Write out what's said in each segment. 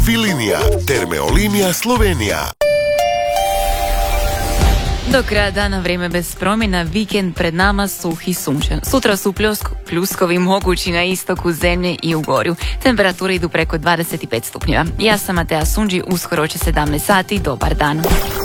Filinija, Termeolinija Slovenija. Do kraja dana vrijeme bez promjena, vikend pred nama suh i sunčan. Sutra su pljuskovi mogući na istoku zemlje i u gorju. Temperature idu preko 25 stupnjeva. Ja sam Matea Sundži, uskoro će 17 sati, dobar dan.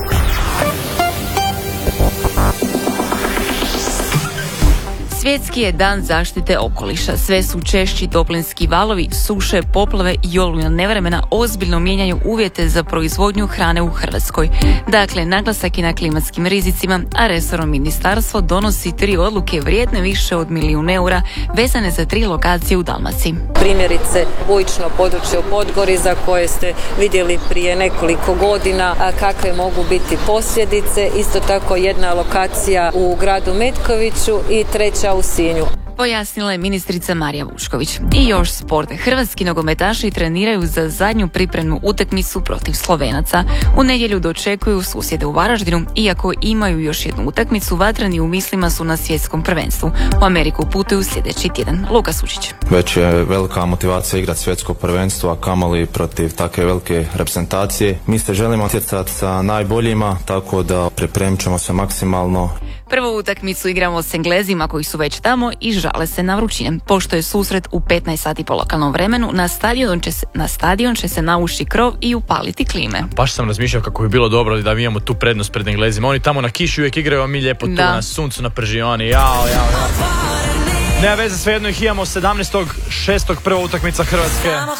Svjetski je dan zaštite okoliša. Sve su češći toplinski valovi, suše, poplave i olujna nevremena ozbiljno mijenjaju uvjete za proizvodnju hrane u Hrvatskoj. Dakle, naglasak je na klimatskim rizicima, a resorno ministarstvo donosi 3 odluke vrijedne više od €1.000.000 vezane za 3 lokacije u Dalmaciji. Primjerice, bujično područje u Podgori za koje ste vidjeli prije nekoliko godina kakve mogu biti posljedice. Isto tako jedna lokacija u gradu Metkoviću i 3. u Sinju. Pojasnila je ministrica Marija Vučković. I još sport. Hrvatski nogometaši treniraju za zadnju pripremnu utakmicu protiv Slovenaca. U nedjelju dočekuju susjede u Varaždinu, iako imaju još jednu utakmicu, vatreni u mislima su na svjetskom prvenstvu. U Ameriku putuju sljedeći tjedan. Luka Sučić. Već je velika motivacija igrati svjetsko prvenstvo, a kamoli protiv takve velike reprezentacije. Mi se želimo natjecati sa najboljima, tako da pripremit ćemo se maksimalno. Prvu utakmicu igramo s Englezima koji su već tamo i žale se na vrućine. Pošto je susret u 15 sati po lokalnom vremenu, na stadion će se nauši krov i upaliti klime. Baš sam razmišljao kako bi bilo dobro da mi imamo tu prednost pred Englezima. Oni tamo na kiši uvijek igraju, a mi lijepo tu na suncu, na pržioni. Jao. Nema veze, svejedno ih imamo 17.6. prva utakmica Hrvatske.